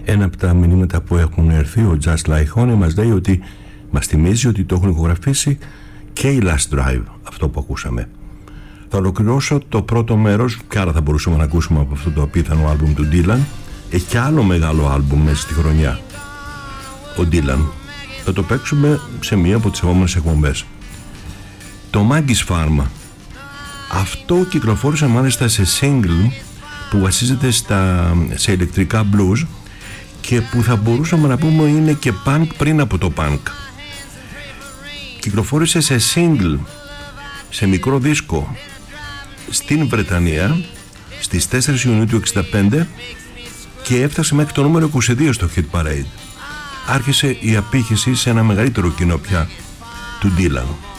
Ένα από τα μηνύματα που έχουν έρθει, ο Just Like Honey μας λέει ότι μας θυμίζει ότι το έχουν ηχογραφήσει και η Last Drive, αυτό που ακούσαμε. Θα ολοκληρώσω το πρώτο μέρος, και άρα θα μπορούσαμε να ακούσουμε από αυτό το απίθανο άλμπουμ του Dylan. Έχει και άλλο μεγάλο άλμπουμ μέσα στη χρονιά ο Dylan. Θα το παίξουμε σε μία από τις επόμενες εκπομπές. Το Maggie's Farm, αυτό κυκλοφόρησε μάλιστα σε single που βασίζεται σε ηλεκτρικά blues και που θα μπορούσαμε να πούμε είναι και punk πριν από το punk. Κυκλοφόρησε σε single, σε μικρό δίσκο στην Βρετανία στις 4 Ιουνίου του 1965 και έφτασε μέχρι το νούμερο 22 στο Hit Parade. Άρχισε η απήχηση σε ένα μεγαλύτερο κοινό πια του Dylan.